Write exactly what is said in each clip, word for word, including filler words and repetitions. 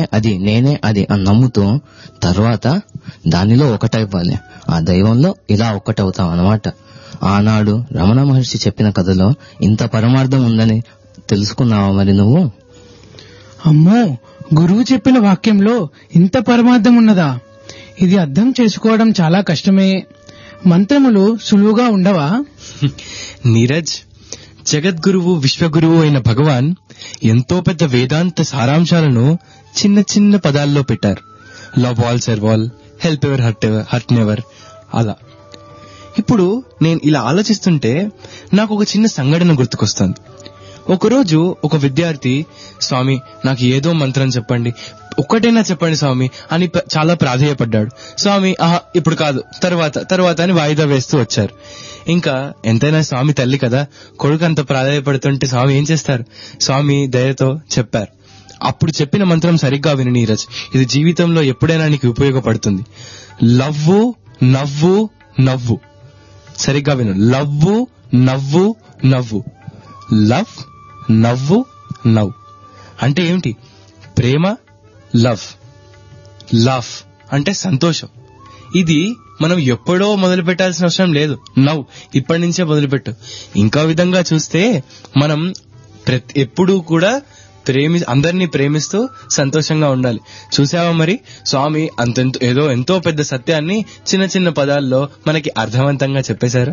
అది నేనే అది అని నమ్ముతూ తర్వాత దానిలో ఒకటైపోవాలి. ఆ దైవంలో ఇలా ఒకటవుతాం అన్నమాట. ఆనాడు రమణ మహర్షి చెప్పిన కథలో ఇంత పరమార్థం ఉందని తెలుసుకున్నావా మరి నువ్వు? అమ్మో, గురువు చెప్పిన వాక్యంలో ఇంత పరమార్థం ఉన్నదా? ఇది అర్థం చేసుకోవడం చాలా కష్టమే. మంత్రములు సులువుగా ఉండవా? నీరజ్, జగద్గురువు విశ్వగురువు అయిన భగవాన్ ఎంతో పెద్ద వేదాంత సారాంశాలను చిన్న చిన్న పదాల్లో పెట్టారు. Love all serve all, help ever hurt ever hurt never. అలా ఇప్పుడు నేను ఇలా ఆలోచిస్తుంటే నాకు ఒక చిన్న సంఘటన గుర్తుకొస్తుంది. ఒకరోజు ఒక విద్యార్థి, స్వామి నాకు ఏదో మంత్రం చెప్పండి, ఒక్కటైనా చెప్పండి స్వామి అని చాలా ప్రాధేయపడ్డాడు. స్వామి ఆహా ఇప్పుడు కాదు, తర్వాత తర్వాత అని వాయిదా వేస్తూ వచ్చారు. ఇంకా ఎంతైనా స్వామి తల్లి కదా, కొడుకు అంత ప్రాధేయపడుతుంటే స్వామి ఏం చేస్తారు? స్వామి దయతో చెప్పారు. అప్పుడు చెప్పిన మంత్రం సరిగ్గా విను నీరజ్, ఇది జీవితంలో ఎప్పుడైనా నీకు ఉపయోగపడుతుంది. లవ్వు నవ్వు నవ్వు. సరిగ్గా విను, లవ్వు నవ్వు నవ్వు. లవ్ నవ్వు నవ్వు అంటే ఏమిటి? ప్రేమ, లవ్. లవ్ అంటే సంతోషం. ఇది మనం ఎప్పుడో మొదలు పెట్టాల్సిన అవసరం లేదు. నవ్వు ఇప్పటి నుంచే మొదలుపెట్టు. ఇంకా విధంగా చూస్తే మనం ప్రతి ఎప్పుడూ కూడా ప్రేమి అందరినీ ప్రేమిస్తూ సంతోషంగా ఉండాలి. చూసావా మరి, స్వామి అంతెంతో ఏదో ఎంతో పెద్ద సత్యాన్ని చిన్న చిన్న పదాల్లో మనకి అర్థవంతంగా చెప్పేశారు.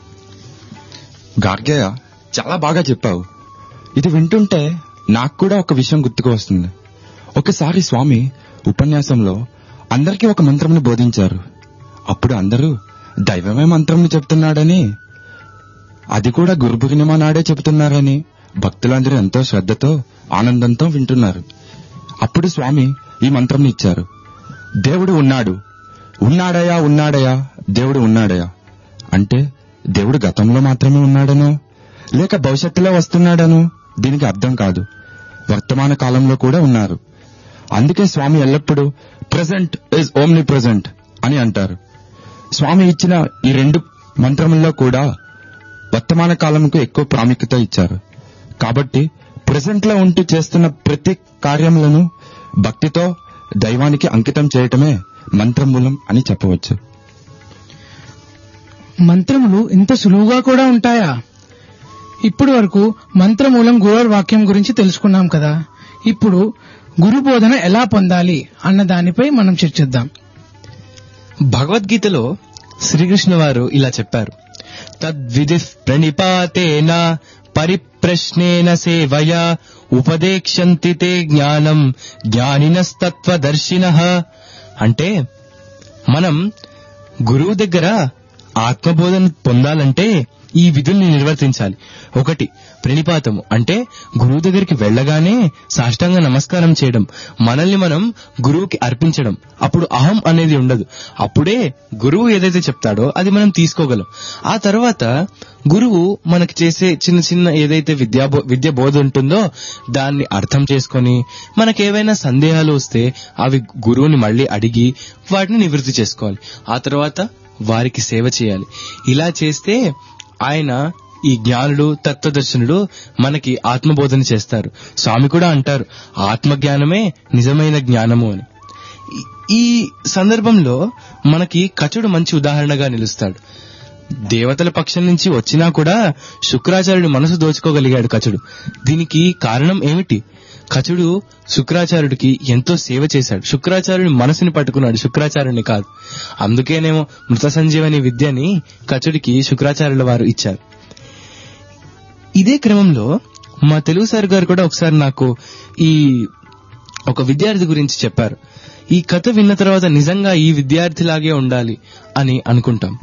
గార్గయ్య, చాలా బాగా చెప్పావు. ఇది వింటుంటే నాకు కూడా ఒక విషయం గుర్తుకు వస్తుంది. ఒకసారి స్వామి ఉపన్యాసంలో అందరికీ ఒక మంత్రంను బోధించారు. అప్పుడు అందరూ దైవమే మంత్రంను చెప్తున్నాడని, అది కూడా గురు పూర్ణిమ నాడే చెబుతున్నారని భక్తులందరూ ఎంతో శ్రద్ధతో ఆనందంతో వింటున్నారు. అప్పుడు స్వామి ఈ మంత్రం ఇచ్చారు. దేవుడు ఉన్నాడు, ఉన్నాడయా ఉన్నాడయా, దేవుడు ఉన్నాడయా. అంటే దేవుడు గతంలో మాత్రమే ఉన్నాడనో లేక భవిష్యత్తులో వస్తున్నాడనో దీనికి అర్థం కాదు. వర్తమాన కాలంలో కూడా ఉన్నారు. అందుకే స్వామి ఎల్లప్పుడూ ప్రెజెంట్ ఈజ్ ఓమ్ని ప్రెజెంట్ అని అంటారు. స్వామి ఇచ్చిన ఈ రెండు మంత్రముల్లో కూడా వర్తమాన కాలంకు ఎక్కువ ప్రాముఖ్యత ఇచ్చారు. కాబట్టి ప్రెజెంట్ లో ఉంటూ చేస్తున్న ప్రతి కార్యములను భక్తితో దైవానికి అంకితం చేయటమే మంత్రమూలం అని చెప్పవచ్చు. మంత్రములు ఇంత సులువుగా కూడా ఉంటాయా? ఇప్పటి వరకు మంత్రమూలం గురు వాక్యం గురించి తెలుసుకున్నాం కదా. ఇప్పుడు గురు బోధన ఎలా పొందాలి అన్న దానిపై మనం చర్చిద్దాం. భగవద్గీతలో శ్రీకృష్ణ వారు ఇలా చెప్పారు. తద్విధి ప్రణిపాతేన పరిప్రశ్నేన సేవయా ఉపదేక్షంతి తే జ్ఞానం జ్ఞానినస్తత్వదర్శినః. అంటే మనం గురువు దగ్గర ఆత్మబోధన పొందాలంటే ఈ విధుల్ని నిర్వర్తించాలి. ఒకటి ప్రణిపాతము, అంటే గురువు దగ్గరికి వెళ్లగానే సాష్టాంగ నమస్కారం చేయడం, మనల్ని మనం గురువుకి అర్పించడం. అప్పుడు అహం అనేది ఉండదు. అప్పుడే గురువు ఏదైతే చెప్తాడో అది మనం తీసుకోగలం. ఆ తర్వాత గురువు మనకి చేసే చిన్న చిన్న ఏదైతే విద్యా విద్య బోధ ఉంటుందో దాన్ని అర్థం చేసుకొని మనకేవైనా సందేహాలు వస్తే అవి గురువుని మళ్లీ అడిగి వాటిని నివృత్తి చేసుకోవాలి. ఆ తర్వాత వారికి సేవ చేయాలి. ఇలా చేస్తే ఆయన ఈ జ్ఞానుడు తత్వదర్శనుడు మనకి ఆత్మబోధన చేస్తారు. స్వామి కూడా అంటారు, ఆత్మజ్ఞానమే నిజమైన జ్ఞానము అని. ఈ సందర్భంలో మనకి కచుడు మంచి ఉదాహరణగా నిలుస్తాడు. దేవతల పక్షం నుంచి వచ్చినా కూడా శుక్రాచార్యుడి మనసు దోచుకోగలిగాడు కచుడు. దీనికి కారణం ఏమిటి? కచుడు శుక్రాచార్యుడికి ఎంతో సేవ చేశాడు. శుక్రాచార్యుడి మనసుని పట్టుకున్నాడు, శుక్రాచార్యుడిని కాదు. అందుకేనేమో మృత సంజీవని విద్యని కచుడికి శుక్రాచార్యుల వారు ఇచ్చారు. ఇదే క్రమంలో మా తెలుగు సార్ గారు కూడా ఒకసారి నాకు ఈ ఒక విద్యార్థి గురించి చెప్పారు. ఈ కథ విన్న తర్వాత నిజంగా ఈ విద్యార్థిలాగే ఉండాలి అని అనుకుంటాం.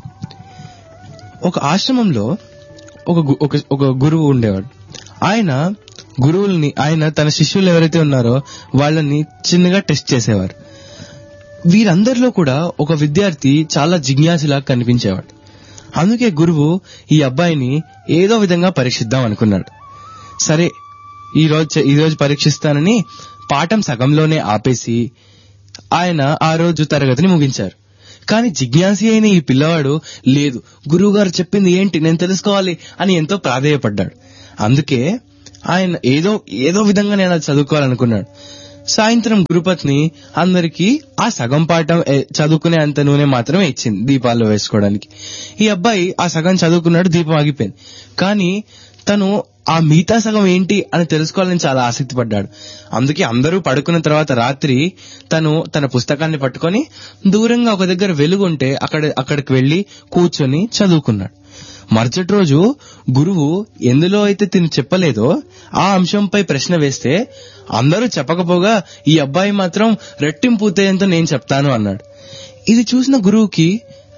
ఒక ఆశ్రమంలో ఒక ఒక గురువు ఉండేవాడు. ఆయన గురువుల్ని ఆయన తన శిష్యులు ఎవరైతే ఉన్నారో వాళ్ళని చిన్నగా టెస్ట్ చేసేవారు. వీరందరిలో కూడా ఒక విద్యార్థి చాలా జిజ్ఞాసులా కనిపించేవాడు. అందుకే గురువు ఈ అబ్బాయిని ఏదో విధంగా పరీక్షిద్దాం అనుకున్నాడు. సరే ఈ రోజు ఈ రోజు పరీక్షిస్తానని పాఠం సగంలోనే ఆపేసి ఆయన ఆ రోజు తరగతిని ముగించారు. కానీ జిజ్ఞాసి అయిన ఈ పిల్లవాడు లేదు, గురువు గారు చెప్పింది ఏంటి నేను తెలుసుకోవాలి అని ఎంతో ప్రాధేయపడ్డాడు. అందుకే ఆయన ఏదో ఏదో విధంగా నేను అది చదువుకోవాలనుకున్నాడు. సాయంత్రం గురుపత్ని అందరికి ఆ సగం పాఠం ఏ- చదువుకునే అంత నూనె మాత్రమే ఇచ్చింది దీపాల్లో వేసుకోవడానికి. ఈ అబ్బాయి ఆ సగం చదువుకున్నాడు, దీపం ఆగిపోయింది. కానీ తను ఆ మిగతా సగం ఏంటి అని తెలుసుకోవాలని చాలా ఆసక్తి పడ్డాడు. అందుకే అందరూ పడుకున్న తర్వాత రాత్రి తను తన పుస్తకాన్ని పట్టుకొని దూరంగా ఒక దగ్గర వెలుగుంటే అక్కడ అక్కడికి వెళ్లి కూర్చొని చదువుకున్నాడు. మరుసటి రోజు గురువు ఎందులో అయితే తిని చెప్పలేదో ఆ అంశంపై ప్రశ్న వేస్తే అందరూ చెప్పకపోగా ఈ అబ్బాయి మాత్రం రెట్టింపు ఉత్తేజంతో నేను చెప్తాను అన్నాడు. ఇది చూసిన గురువుకి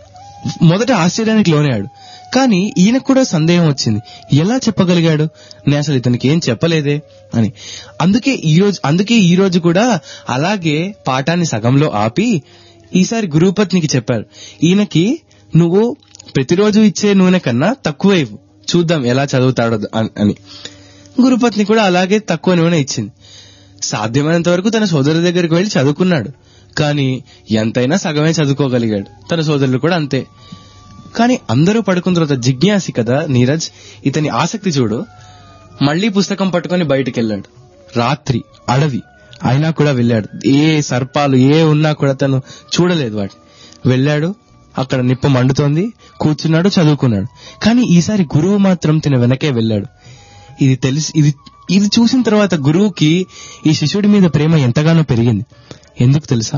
మొదట ఆశ్చర్యానికి లోనాడు. కానీ ఈయనకు కూడా సందేహం వచ్చింది, ఎలా చెప్పగలిగాడు, నేను అసలు ఇతనికి ఏం చెప్పలేదే అని. అందుకే ఈ రోజు అందుకే ఈ రోజు కూడా అలాగే పాఠాన్ని సగంలో ఆపి ఈసారి గురుపత్నికి చెప్పారు, ఈయనకి నువ్వు ప్రతిరోజు ఇచ్చే నూనె కన్నా తక్కువ ఇవ్వు, చూద్దాం ఎలా చదువుతాడో అన్- అని. గురుపత్ని కూడా అలాగే తక్కువ నూనె ఇచ్చింది. సాధ్యమైనంత వరకు తన సోదరు దగ్గరికి వెళ్లి చదువుకున్నాడు. కానీ ఎంతైనా సగమే చదువుకోగలిగాడు. తన సోదరులు కూడా అంతే. కానీ అందరూ పడుకున్న తర్వాత జిజ్ఞాసి కదా నీరజ్, ఇతని ఆసక్తి చూడు, మళ్లీ పుస్తకం పట్టుకుని బయటికి వెళ్ళాడు. రాత్రి అడవి అయినా కూడా వెళ్ళాడు. ఏ సర్పాలు ఏ ఉన్నా కూడా తను చూడలేదు వాటిని. వెళ్ళాడు, అక్కడ నిప్పు మండుతోంది, కూర్చున్నాడు, చదువుకున్నాడు. కానీ ఈసారి గురువు మాత్రం తిన వెనకే వెళ్ళాడు. ఇది తెలిసి ఇది ఇది చూసిన తర్వాత గురువుకి ఈ శిష్యుడి మీద ప్రేమ ఎంతగానో పెరిగింది. ఎందుకు తెలుసా?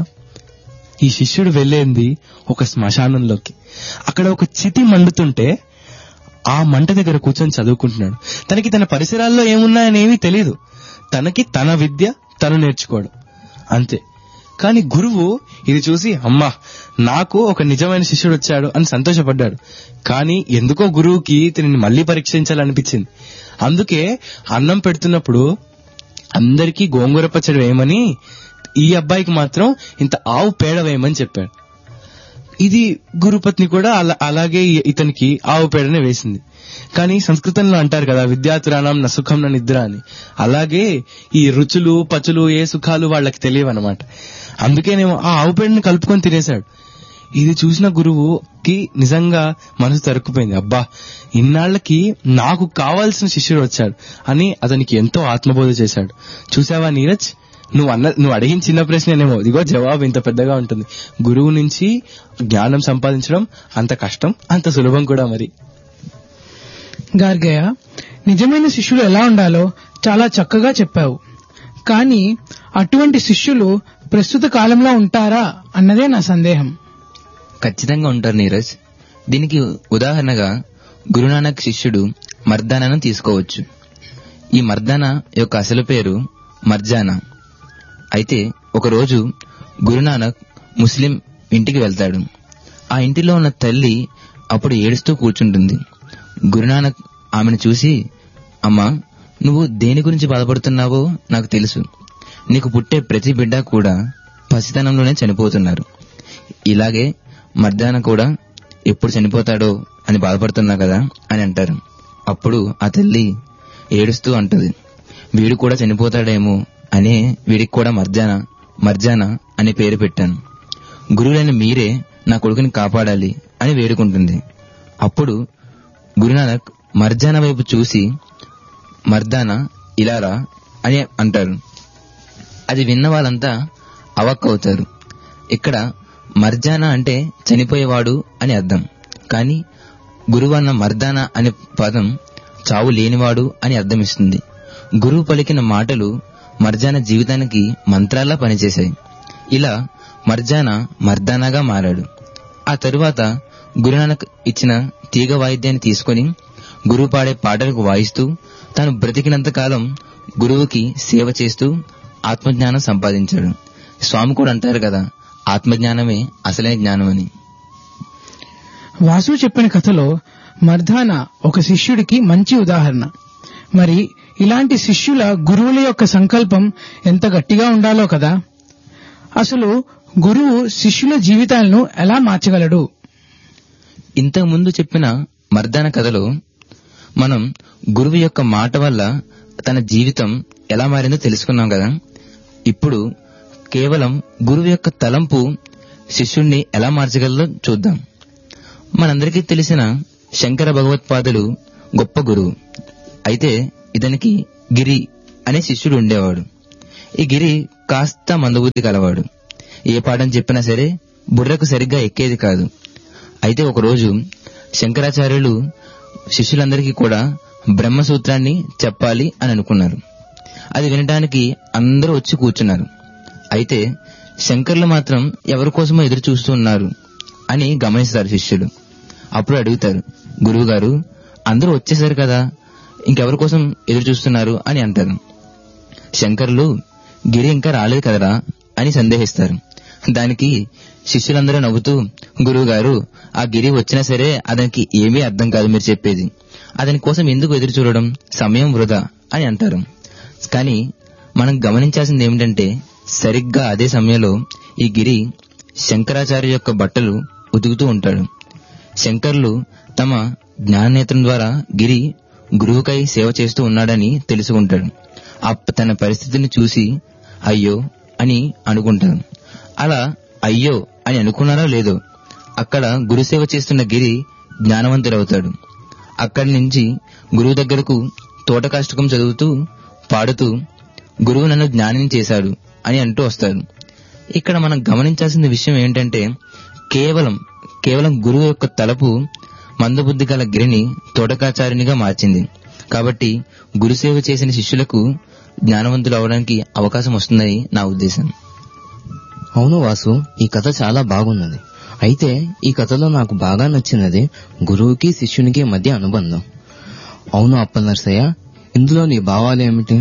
ఈ శిష్యుడు వెళ్ళేంది ఒక శ్మశానంలోకి. అక్కడ ఒక చితి మండుతుంటే ఆ మంట దగ్గర కూర్చొని చదువుకుంటున్నాడు. తనకి తన పరిసరాల్లో ఏమున్నాయని ఏమీ తెలియదు. తనకి తన విద్య తను నేర్చుకోవడం అంతే. కానీ గురువు ఇది చూసి అమ్మా నాకు ఒక నిజమైన శిష్యుడు వచ్చాడు అని సంతోషపడ్డాడు. కానీ ఎందుకో గురువుకి తిని మళ్లీ పరీక్షించాలనిపించింది. అందుకే అన్నం పెడుతున్నప్పుడు అందరికీ గోంగూర పచ్చడి వేయమని, ఈ అబ్బాయికి మాత్రం ఇంత ఆవు పేడ వేయమని చెప్పాడు. ఇది గురుపత్ని కూడా అలా అలాగే ఇతనికి ఆవు పేడనే వేసింది. కానీ సంస్కృతంలో అంటారు కదా, విద్యాతురాణం న సుఖం న నిద్ర అని. అలాగే ఈ రుచులు పచులు ఏ సుఖాలు వాళ్ళకి తెలియవన్నమాట. అందుకేనేమో ఆ ఆవు పేడని కలుపుకొని తినేశాడు. ఇది చూసిన గురువుకి నిజంగా మనసు తరుక్కుపోయింది. అబ్బా, ఇన్నాళ్లకి నాకు కావాల్సిన శిష్యుడు వచ్చాడు అని అతనికి ఎంతో ఆత్మబోధ చేశాడు. చూసావా నీరజ్, నువ్వు అన్న నువ్వు అడిగిన చిన్న ప్రశ్నేనేమో, ఇదిగో జవాబు ఇంత పెద్దగా ఉంటుంది. గురువు నుంచి జ్ఞానం సంపాదించడం అంత కష్టం, అంత సులభం కూడా. మరి గార్గయ్య, నిజమైన శిష్యులు ఎలా ఉండాలో చాలా చక్కగా చెప్పావు. కానీ అటువంటి శిష్యులు ప్రస్తుత కాలంలో ఉంటారా అన్నదే నా సందేహం. ఖచ్చితంగా ఉంటారు నీరజ్. దీనికి ఉదాహరణగా గురునానక్ శిష్యుడు మర్దానాను తీసుకోవచ్చు. ఈ మర్దానా యొక్క అసలు పేరు మర్జానా. అయితే ఒకరోజు గురునానక్ ముస్లిం ఇంటికి వెళ్తాడు. ఆ ఇంటిలో ఉన్న తల్లి అప్పుడు ఏడుస్తూ కూర్చుంటుంది. గురునానక్ ఆమెను చూసి, అమ్మా, నువ్వు దేని గురించి బాధపడుతున్నావో నాకు తెలుసు. నీకు పుట్టే ప్రతి బిడ్డ కూడా పసితనంలోనే చనిపోతున్నారు. ఇలాగే మర్దానా కూడా ఎప్పుడు చనిపోతాడో అని బాధపడుతున్నా కదా అని అంటారు. అప్పుడు ఆ తల్లి ఏడుస్తూ అంటది, వీడు కూడా చనిపోతాడేమో అనే వీడికి కూడా మర్జానా మర్జానా అనే పేరు పెట్టాను. గురువులైన మీరే నా కొడుకుని కాపాడాలి అని వేడుకుంటుంది. అప్పుడు గురునానక్ మర్జానా వైపు చూసి, మర్దానా ఇలారా అని అంటారు. అది విన్న వాళ్ళంతా అవక్కవుతారు. ఇక్కడ మర్జానా అంటే చనిపోయేవాడు అని అర్థం. కానీ గురువు అన్న మర్దానా అనే పదం చావు లేనివాడు అని అర్థమిస్తుంది. గురువు పలికిన మాటలు మర్జానా జీవితానికి మంత్రాల్లా పనిచేశాయి. ఇలా మర్జానా మర్దానాగా మారాడు. ఆ తరువాత గురునానక్ ఇచ్చిన తీగ వాయిద్యాన్ని తీసుకుని గురువు పాడే పాటలకు వాయిస్తూ తాను బ్రతికినంత కాలం గురువుకి సేవ చేస్తూ ఆత్మజ్ఞానం సంపాదించాడు. స్వామి కూడా అంటారు కదా, ఆత్మజ్ఞానమే అసలైన జ్ఞానమని. వాసు చెప్పిన కథలో మర్దానా ఒక శిష్యుడికి మంచి ఉదాహరణ. మరి ఇలాంటి శిష్యుల గురువుల యొక్క సంకల్పం ఎంత గట్టిగా ఉండాలో కదా. అసలు గురువు శిష్యుల జీవితాలను ఎలా మార్చగలడు? ఇంతకు ముందు చెప్పిన మర్దానా కథలో మనం గురువు యొక్క మాట వల్ల తన జీవితం ఎలా మారిందో తెలుసుకున్నాం కదా. ఇప్పుడు కేవలం గురువు యొక్క తలంపు శిష్యుణ్ణి ఎలా మార్చగలదో చూద్దాం. మనందరికీ తెలిసిన శంకర భగవత్పాదులు గొప్ప గురువు. అయితే ఇతనికి గిరి అనే శిష్యుడు ఉండేవాడు. ఈ గిరి కాస్త మందబుద్ధి కలవాడు. ఏ పాఠం చెప్పినా సరే బుర్రకు సరిగ్గా ఎక్కేది కాదు. అయితే ఒకరోజు శంకరాచార్యులు శిష్యులందరికీ కూడా బ్రహ్మసూత్రాన్ని చెప్పాలి అని అనుకున్నారు. అది వినడానికి అందరూ వచ్చి కూర్చున్నారు. అయితే శంకర్లు మాత్రం ఎవరి కోసమో ఎదురు చూస్తున్నారు అని గమనిస్తారు శిష్యులు. అప్పుడు అడుగుతారు, గురువు గారు అందరూ వచ్చేసారు కదా, ఇంకెవరి కోసం ఎదురు చూస్తున్నారు అని అంటారు. శంకర్లు గిరి ఇంకా రాలేదు కదరా అని సందేహిస్తారు. దానికి శిష్యులందరూ నవ్వుతూ, గురువు గారు ఆ గిరి వచ్చినా సరే అతనికి ఏమీ అర్థం కాదు మీరు చెప్పేది, అతని కోసం ఎందుకు ఎదురు చూడడం, సమయం వృధా అని అంటారు. కానీ మనం గమనించాల్సింది ఏమిటంటే సరిగ్గా అదే సమయంలో ఈ గిరి శంకరాచార్య యొక్క బట్టలు ఉతుకుతూ ఉంటాడు. శంకర్లు తమ జ్ఞాననేత్రం ద్వారా గిరి గురువుకై సేవ చేస్తూ ఉన్నాడని తెలుసుకుంటాడు. తన పరిస్థితిని చూసి అయ్యో అని అనుకుంటారు. అలా అయ్యో అని అనుకున్నారో లేదో అక్కడ గురుసేవ చేస్తున్న గిరి జ్ఞానవంతుడవుతాడు. అక్కడి నుంచి గురువు దగ్గరకు తోటకాష్టకం చదువుతూ పాడుతూ గురువు నన్ను జ్ఞానం చేశాడు అని అంటూ వస్తాడు. ఇక్కడ మనం గమనించాల్సిన విషయం ఏంటంటే కేవలం కేవలం గురువు యొక్క తలపు మందబుద్ధి గల గిరిని తోటకాచార్యునిగా మార్చింది. కాబట్టి గురుసేవ చేసిన శిష్యులకు జ్ఞానవంతులు అవడానికి అవకాశం వస్తుందని నా ఉద్దేశం. అవును వాసు, ఈ కథ చాలా బాగున్నది. అయితే ఈ కథలో నాకు బాగా నచ్చినది గురువుకి శిష్యునికి మధ్య అనుబంధం. అవును అప్పల్ నర్సయ్య, ఇందులో నీ భావాలు ఏమిటి?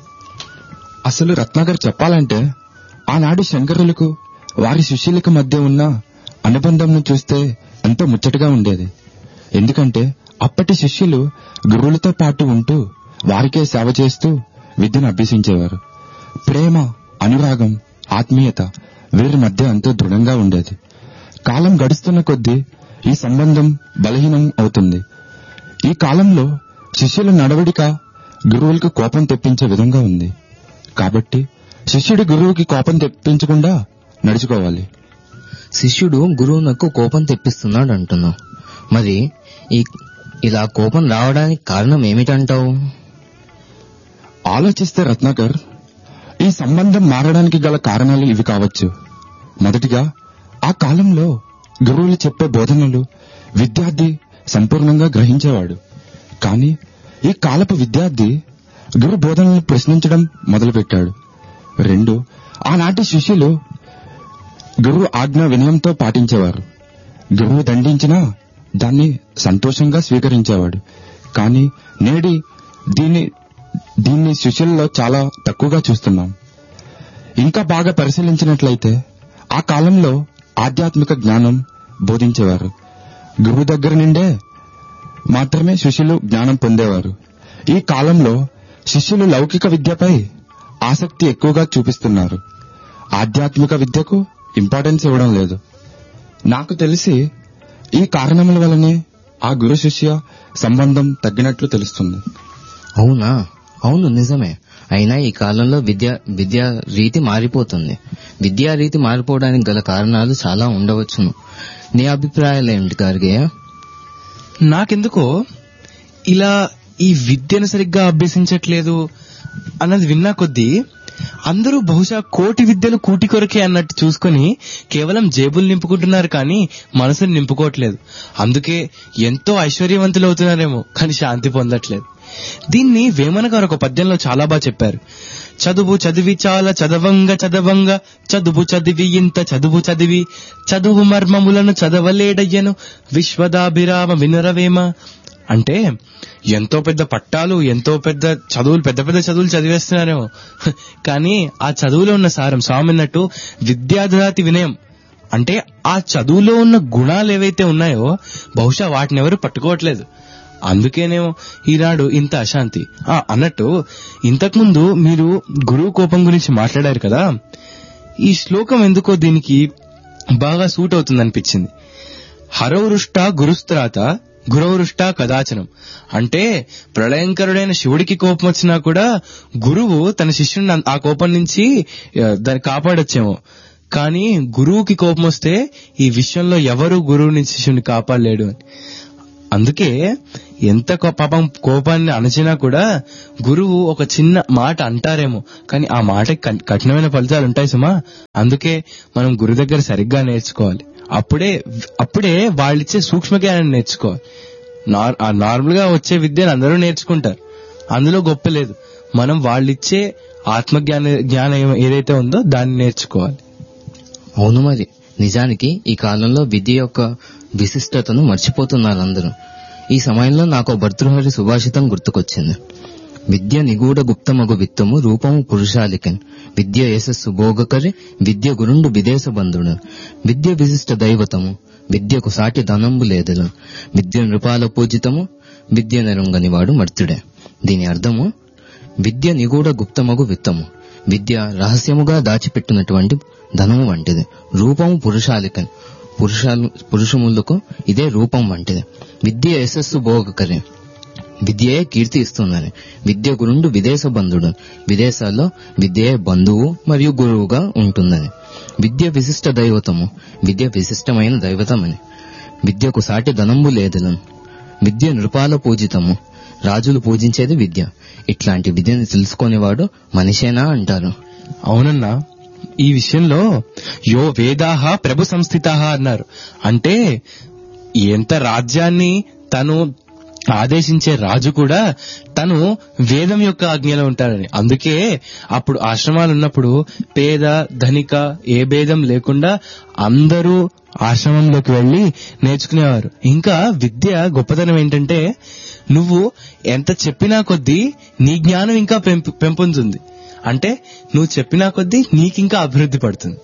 అసలు రత్నాకర్ చెప్పాలంటే ఆనాడు శంకరులకు వారి శిష్యులకు మధ్య ఉన్న అనుబంధంను చూస్తే ఎంతో ముచ్చటగా ఉండేది. ఎందుకంటే అప్పటి శిష్యులు గురువులతో పాటు ఉంటూ వారికే సేవ చేస్తూ విద్యను అభ్యసించేవారు. ప్రేమ, అనురాగం, ఆత్మీయత వీరి మధ్య ఎంతో దృఢంగా ఉండేది. కాలం గడుస్తున్న కొద్దీ ఈ సంబంధం బలహీనం అవుతుంది. ఈ కాలంలో శిష్యుల నడవడిక గురువులకు కోపం తెప్పించే విధంగా ఉంది. కాబట్టి శిష్యుడి గురువుకి కోపం తెప్పించకుండా నడుచుకోవాలి. శిష్యుడు గురువునకు కోపం తెప్పిస్తున్నాడు అంటున్నావు. మరి ఈ ఇలా కోపం రావడానికి కారణం ఏమిటంటావు? ఆలోచిస్తే రత్నాకర్, ఈ సంబంధం మారడానికి గల కారణాలు ఇవి కావచ్చు. మొదటిగా, ఆ కాలంలో గురువులు చెప్పే బోధనలు విద్యార్థి సంపూర్ణంగా గ్రహించేవాడు. కానీ ఈ కాలపు విద్యార్థి గురు బోధనలను ప్రశ్నించడం మొదలుపెట్టాడు. రెండు, ఆనాటి శిష్యులు గురువు ఆజ్ఞ వినయంతో పాటించేవారు. గురువు దండించినా దాన్ని సంతోషంగా స్వీకరించేవాడు. కానీ నేడి దీన్ని దీన్ని శిష్యుల్లో చాలా తక్కువగా చూస్తున్నాం. ఇంకా బాగా పరిశీలించినట్లయితే ఆ కాలంలో ఆధ్యాత్మిక జ్ఞానం బోధించేవారు. గురువు దగ్గర నుండే మాత్రమే శిష్యులు జ్ఞానం పొందేవారు. ఈ కాలంలో శిష్యులు లౌకిక విద్యపై ఆసక్తి ఎక్కువగా చూపిస్తున్నారు. ఆధ్యాత్మిక విద్యకు ఇంపార్టెన్స్ ఇవ్వడం లేదు. నాకు తెలిసి ఈ కారణముల వల్లనే ఆ గురు శిష్య సంబంధం తగ్గినట్లు తెలుస్తుంది. అవునా? అవును, నిజమే. అయినా ఈ కాలంలో విద్యా విద్యా రీతి మారిపోతుంది. విద్యా రీతి మారిపోవడానికి గల కారణాలు చాలా ఉండవచ్చును. నీ అభిప్రాయాలు ఏమిటి గార్గయ్య? నాకెందుకో ఇలా ఈ విద్యను సరిగ్గా అభ్యసించట్లేదు అన్నది విన్నా కొద్దీ అందరూ బహుశా కోటి విద్యలు కూటి కొరకే అన్నట్టు చూసుకుని కేవలం జేబులు నింపుకుంటున్నారు కానీ మనసుని నింపుకోవట్లేదు. అందుకే ఎంతో ఐశ్వర్యవంతులు అవుతున్నారేమో కానీ శాంతి పొందట్లేదు. దీన్ని వేమన గారు ఒక పద్యంలో చాలా బాగా చెప్పారు. చదువు చదివి చాలా చదవంగ చదవంగ చదువు చదివి ఇంత చదువు చదివి చదువు మర్మములను చదవలేడయ్యను విశ్వదాభిరామ వినురవేమ. అంటే ఎంతో పెద్ద పట్టాలు, ఎంతో పెద్ద చదువులు, పెద్ద పెద్ద చదువులు చదివేస్తున్నారేమో కానీ ఆ చదువులో ఉన్న సారం స్వామిన్నట్టు విద్యాధాతి వినయం అంటే ఆ చదువులో ఉన్న గుణాలు ఏవైతే ఉన్నాయో బహుశా వాటిని ఎవరు పట్టుకోవట్లేదు. అందుకేనేమో ఈనాడు ఇంత అశాంతి. ఆ అన్నట్టు ఇంతకుముందు మీరు గురువు కోపం గురించి మాట్లాడారు కదా, ఈ శ్లోకం ఎందుకో దీనికి బాగా సూట్ అవుతుంది అనిపించింది. హరవృష్ట గురుస్త్రాత గురవృష్ట కదాచనం. అంటే ప్రళయంకరుడైన శివుడికి కోపం వచ్చినా కూడా గురువు తన శిష్యుని ఆ కోపం నుంచి దాన్ని కాపాడొచ్చేమో. కానీ గురువుకి కోపం వస్తే ఈ విషయంలో ఎవరు గురువుని శిష్యుని కాపాడలేడు అని. అందుకే ఎంత కో- పాపం కోపాన్ని అణచినా కూడా గురువు ఒక చిన్న మాట అంటారేమో, కానీ ఆ మాటకి కన్- కఠినమైన ఫలితాలు ఉంటాయి సుమా. అందుకే మనం గురు దగ్గర సరిగ్గా నేర్చుకోవాలి. అప్పుడే అప్పుడే వాళ్ళిచ్చే సూక్ష్మ జ్ఞానాన్ని నేర్చుకోవాలి. నార్- ఆ నార్మల్ గా వచ్చే విద్యను అందరూ నేర్చుకుంటారు, అందులో గొప్ప లేదు. మనం వాళ్ళిచ్చే ఆత్మజ్ఞాన జ్ఞానం ఏ- ఏదైతే ఉందో దాన్ని నేర్చుకోవాలి. అవును మరి, నిజానికి ఈ కాలంలో విద్య యొక్క విశిష్టతను మర్చిపోతున్నారు అందరూ. ఈ సమయంలో నాకు భర్తృహరి సుభాషితం గుర్తుకొచ్చింది. విద్య నిగూఢ గుప్తమగు విత్తము రూపము పురుషాలికన్, విద్య యశస్సు భోగకరి, విద్య గురుండు విదేశ బంధుడు, విద్య విశిష్ట దైవతము, విద్యకు సాటి ధనంబు లేదలు, విద్య నృపాల పూజితము, విద్య నెరుంగని వాడు మర్తుడే. దీని అర్థము, విద్య నిగూఢ గుప్తమగు విత్తము, విద్య రహస్యముగా దాచిపెట్టినటువంటి ధనము వంటిది, రూపము పురుషాలికన్, పురుషాలు పురుషములకు ఇదే రూపం వంటిది, విద్య యశస్సు భోగకరి, విద్యయే కీర్తి ఇస్తుందని, విద్య గురుండు విదేశ బంధుడు, విదేశాల్లో విద్యయే బంధువు మరియు గురువుగా ఉంటుందని, విద్య విశిష్ట దైవతము, విద్య విశిష్టమైన దైవతమని, విద్యకు సాటి ధనంబు లేదలను, విద్య నృపాల పూజితము, రాజులు పూజించేది విద్య. ఇట్లాంటి విద్యను తెలుసుకునేవాడు మనిషేనా అంటారు. అవునన్నా, ఈ విషయంలో యో వేదాహ ప్రభు సంస్థితాహ అన్నారు. అంటే ఎంత రాజ్యాన్ని తను ఆదేశించే రాజు కూడా తను వేదం యొక్క ఆజ్ఞలో ఉంటారని. అందుకే అప్పుడు ఆశ్రమాలు ఉన్నప్పుడు పేద ధనిక ఏ భేదం లేకుండా అందరూ ఆశ్రమంలోకి వెళ్లి నేర్చుకునేవారు. ఇంకా విద్య గొప్పతనం ఏంటంటే నువ్వు ఎంత చెప్పినా కొద్దీ నీ జ్ఞానం ఇంకా పెంపు పెంపొందుతుంది. అంటే నువ్వు చెప్పినా కొద్దీ నీకింకా అభివృద్ధి పడుతుంది.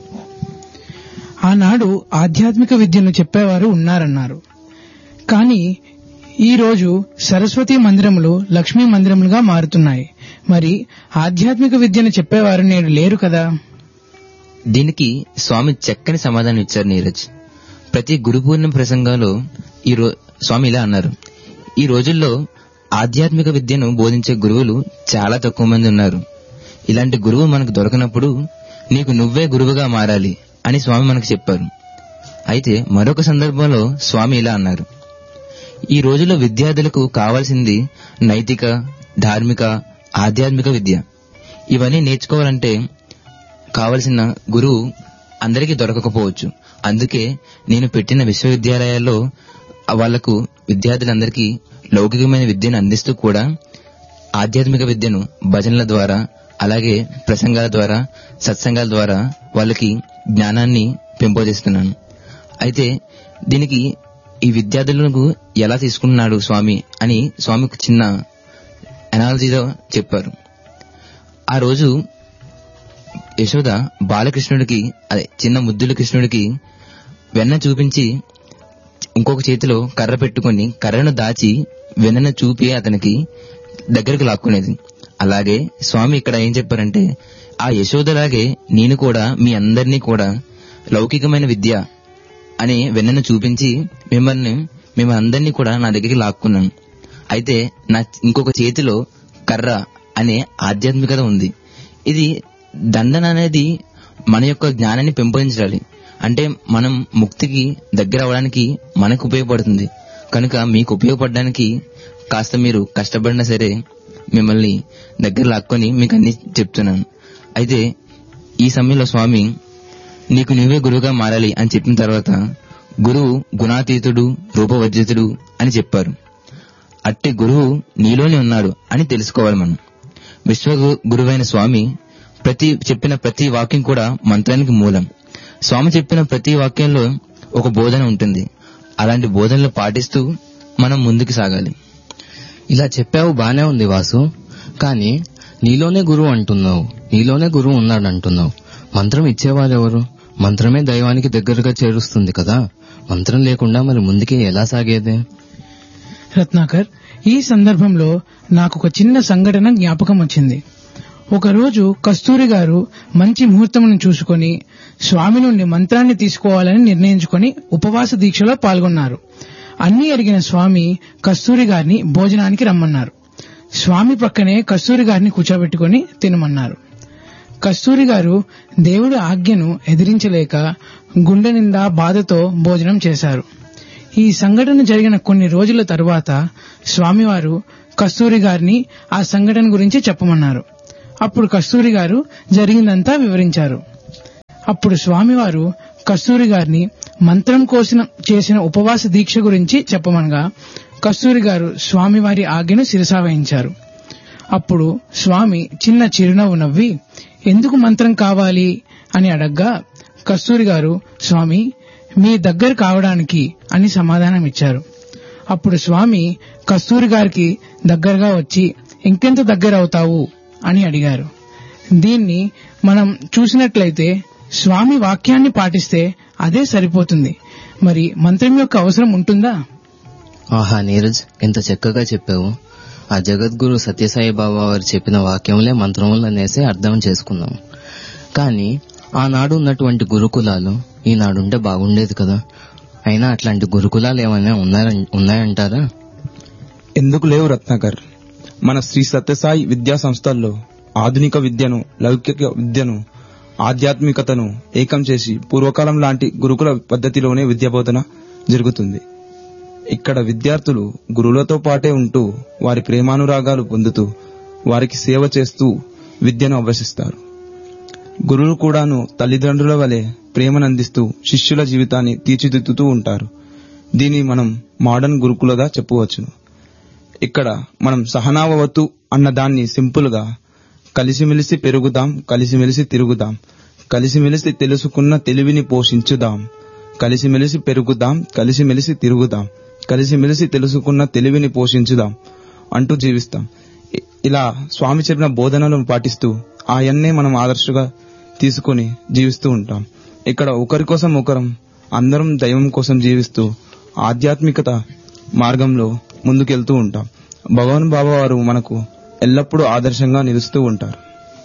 ఆనాడు ఆధ్యాత్మిక విద్యను చెప్పేవారు ఉన్నారన్నారు. కానీ ఈ రోజు సరస్వతి మందిరములు లక్ష్మీ మందిరములుగా మారుతున్నాయి. మరి ఆధ్యాత్మిక విద్యను చెప్పేవారు నేడు లేరు కదా. దీనికి స్వామి చక్కని సమాధానం ఇచ్చారు నీరజ్. ప్రతి గురు పూర్ణిమ ప్రసంగంలో ఈ రో స్వామి ఇలా అన్నారు, ఈ రోజుల్లో ఆధ్యాత్మిక విద్యను బోధించే గురువులు చాలా తక్కువ మంది ఉన్నారు. ఇలాంటి గురువు మనకు దొరకనప్పుడు నీకు నువ్వే గురువుగా మారాలి అని స్వామి మనకు చెప్పారు. అయితే మరొక సందర్భంలో స్వామి ఇలా అన్నారు, ఈ రోజుల్లో విద్యార్థులకు కావాల్సింది నైతిక, ధార్మిక, ఆధ్యాత్మిక విద్య. ఇవన్నీ నేర్చుకోవాలంటే కావలసిన గురువు అందరికీ దొరకకపోవచ్చు. అందుకే నేను పెట్టిన విశ్వవిద్యాలయాల్లో వాళ్లకు విద్యార్థులందరికీ లౌకికమైన విద్యను అందిస్తూ కూడా ఆధ్యాత్మిక విద్యను భజనల ద్వారా, అలాగే ప్రసంగాల ద్వారా, సత్సంగాల ద్వారా వాళ్ళకి జ్ఞానాన్ని పెంపొందిస్తున్నాను. అయితే దీనికి ఈ విద్యార్థులకు ఎలా తీసుకున్నాడు స్వామి అని స్వామి ఒక చిన్న అనాలజీలో చెప్పారు. ఆ రోజు యశోద బాలకృష్ణుడికి, అదే చిన్న ముద్దుల కృష్ణుడికి వెన్న చూపించి ఇంకొక చేతిలో కర్ర పెట్టుకుని కర్రను దాచి వెన్నను చూపి అతనికి దగ్గరకు లాక్కునేది. అలాగే స్వామి ఇక్కడ ఏం చెప్పారంటే, ఆ యశోదలాగే నేను కూడా మీ అందరినీ కూడా లౌకికమైన విద్య అని వెన్నను చూపించి మిమ్మల్ని మిమ్మల్ని అందరినీ కూడా నా దగ్గరికి లాక్కున్నాను. అయితే నా ఇంకొక చేతిలో కర్ర అనే ఆధ్యాత్మికత ఉంది. ఇది దండన అనేది మన యొక్క జ్ఞానాన్ని పెంపొందించాలి. అంటే మనం ముక్తికి దగ్గర అవడానికి మనకు ఉపయోగపడుతుంది. కనుక మీకు ఉపయోగపడడానికి కాస్త మీరు కష్టపడినా సరే మిమ్మల్ని దగ్గర లాక్కొని మీకు అన్ని చెప్తున్నాను. అయితే ఈ సమయంలో స్వామి నీకు నువ్వే గురువుగా మారాలి అని చెప్పిన తర్వాత గురువు గుణాతీతుడు, రూపవర్జితుడు అని చెప్పారు. అట్టి గురువు నీలోనే ఉన్నాడు అని తెలుసుకోవాలి మనం. విశ్వ గురువైన స్వామి ప్రతి చెప్పిన ప్రతి వాక్యం కూడా మంత్రానికి మూలం. స్వామి చెప్పిన ప్రతి వాక్యంలో ఒక బోధన ఉంటుంది. అలాంటి బోధనలు పాటిస్తూ మనం ముందుకు సాగాలి. ఇలా చెప్పావు బానే ఉంది వాసు, కానీ నీలోనే గురువు అంటున్నావు, నీలోనే గురువు ఉన్నాడు అంటున్నావు. మంత్రం ఇచ్చేవారెవరు? మంత్రమే దైవానికి దగ్గరగా చేరుస్తుంది కదా. మంత్రం లేకుండా మరి ముందుకి ఎలా సాగేది? రత్నాకర్, ఈ సందర్భంలో నాకు ఒక చిన్న సంఘటన జ్ఞాపకం వచ్చింది. ఒకరోజు కస్తూరి గారు మంచి ముహూర్తమును చూసుకొని స్వామి నుండి మంత్రాన్ని తీసుకోవాలని నిర్ణయించుకొని ఉపవాస దీక్షలో పాల్గొన్నారు. అన్నీ అడిగిన స్వామి కస్తూరి గారిని భోజనానికి రమ్మన్నారు. స్వామి పక్కనే కస్తూరి గారిని కూర్చోబెట్టుకుని తినమన్నారు. కస్తూరి గారు దేవుడి ఆజ్ఞను ఎదిరించలేక గుండె నిండా బాధతో భోజనం చేశారు. ఈ సంఘటన జరిగిన కొన్ని రోజుల తరువాత స్వామివారు కస్తూరి గారిని ఆ సంఘటన గురించి చెప్పమన్నారు. అప్పుడు కస్తూరి గారు జరిగిందంతా వివరించారు. అప్పుడు స్వామివారు కస్తూరి గారిని మంత్రం కోసం చేసిన ఉపవాస దీక్ష గురించి చెప్పమనగా కస్తూరి గారు స్వామివారి ఆజ్ఞను శిరసావహించారు. అప్పుడు స్వామి చిన్న చిరునవ్వు నవ్వి ఎందుకు మంత్రం కావాలి అని అడగ్గా కస్తూరి గారు స్వామి మీ దగ్గర కావడానికి అని సమాధానం ఇచ్చారు. అప్పుడు స్వామి కస్తూరి గారికి దగ్గరగా వచ్చి ఇంకెంత దగ్గర అవుతావు అని అడిగారు. దీన్ని మనం చూసినట్లయితే స్వామి వాక్యాన్ని పాటిస్తే అదే సరిపోతుంది. మరి మంత్రం యొక్క అవసరం ఉంటుందా? ఆహా నీరజ్, ఎంత చక్కగా చెప్పావు. ఆ జగద్గురు సత్యసాయి బాబా వారు చెప్పిన వాక్యంలే మంత్రములనేసి అర్థం చేసుకున్నాం. కానీ ఆనాడు ఉన్నటువంటి గురుకులాలు ఈనాడుంటే బాగుండేది కదా. అయినా అట్లాంటి గురుకులాలు ఏమైనా ఉన్నాయంటారా? ఎందుకు లేవు రత్నాకర్. మన శ్రీ సత్యసాయి విద్యా సంస్థల్లో ఆధునిక విద్యను, లౌకిక విద్యను, ఆధ్యాత్మికతను ఏకం చేసి పూర్వకాలం లాంటి గురుకుల పద్ధతిలోనే విద్యాబోధన జరుగుతుంది. ఇక్కడ విద్యార్థులు గురువులతో పాటే ఉంటూ వారి ప్రేమానురాగాలు పొందుతూ వారికి సేవ చేస్తూ విద్యను అభ్యసిస్తారు. గురువులు కూడాను తల్లిదండ్రుల వలె ప్రేమనందిస్తూ శిష్యుల జీవితాన్ని తీర్చిదిద్దుతూ ఉంటారు. దీన్ని మనం మోడర్న్ గురుకులగా చెప్పవచ్చును. ఇక్కడ మనం సహనావవతు అన్న దాన్ని సింపుల్ గా కలిసిమెలిసి పెరుగుదాం, కలిసిమెలిసి తిరుగుదాం, కలిసిమెలిసి తెలుసుకున్న తెలివిని పోషించుదాం, కలిసిమెలిసి పెరుగుదాం, కలిసిమెలిసి తిరుగుదాం, కలిసిమెలిసి తెలుసుకున్న తెలివిని పోషించుదాం అంటూ జీవిస్తాం. ఇలా స్వామి చెప్పిన బోధనలను పాటిస్తూ ఆయన్నే మనం ఆదర్శగా తీసుకుని జీవిస్తూ ఉంటాం. ఇక్కడ ఒకరి కోసం ఒకరం అందరం దైవం కోసం జీవిస్తూ ఆధ్యాత్మికత మార్గంలో ముందుకెళ్తూ ఉంటాం. భగవాన్ బాబా వారు మనకు ఎల్లప్పుడూ ఆదర్శంగా నిలుస్తూ ఉంటారు.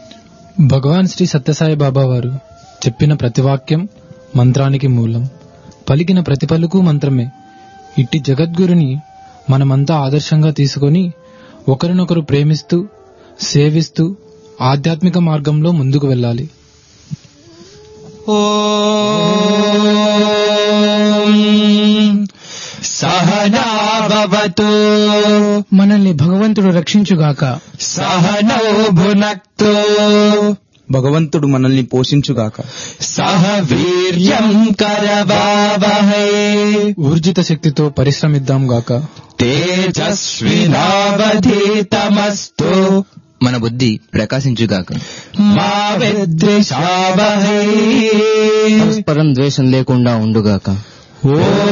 భగవాన్ శ్రీ సత్యసాయి బాబా వారు చెప్పిన ప్రతి వాక్యం మంత్రానికి మూలం, పలికిన ప్రతి పలుకు మంత్రమే. ఇట్టి జగద్గురుని మనమంతా ఆదర్శంగా తీసుకొని ఒకరినొకరు ప్రేమిస్తూ సేవిస్తూ ఆధ్యాత్మిక మార్గంలో ముందుకు వెళ్ళాలి. సహనా భవతు, మనల్ని భగవంతుడు రక్షించుగాక. సహనౌ భునక్తు, భగవంతుడు మనల్ని పోషించుగాక. సహ వీర్యం కరవావహై, ఊర్జిత శక్తితో పరిశ్రమిద్దాం గాక. తేజస్వినావధీతమస్తు, మన బుద్ధి ప్రకాశించుగాక. మా విద్విషావహై, పరస్పరం ద్వేషం లేకుండా ఉండుగాక. ఓ